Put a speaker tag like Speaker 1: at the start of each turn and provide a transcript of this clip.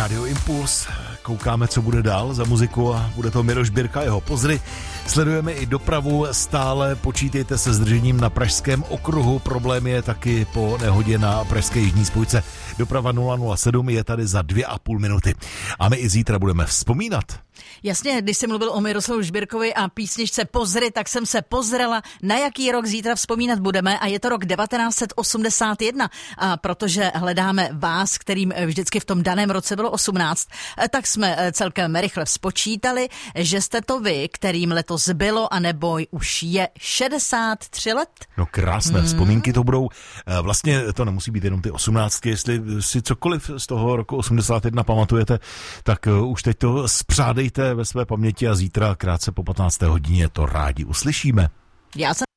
Speaker 1: Rádio Impuls. Koukáme, co bude dál za muziku a bude to Miroš Birka, jeho Pozry. Sledujeme i dopravu, stále počítejte se zdržením na Pražském okruhu. Problém je taky po nehodě na pražské jižní spojce. Doprava 007 je tady za 2,5 minuty. A my i zítra budeme vzpomínat.
Speaker 2: Jasně, když jsem mluvil o Miroslavu Žbirkovi a písničce Pozry, tak jsem se pozrela, na jaký rok zítra vzpomínat budeme, a je to rok 1981. A protože hledáme vás, kterým vždycky v tom daném roce bylo 18, tak jsme celkem rychle vzpočítali, že jste to vy, kterým letos bylo, anebo už je 63 let.
Speaker 1: No krásné vzpomínky to budou. Vlastně to nemusí být jenom ty 18, jestli si cokoliv z toho roku 81 pamatujete, tak už teď to spřádejte ve své paměti a zítra krátce po 15. hodině to rádi uslyšíme.
Speaker 2: Já jsem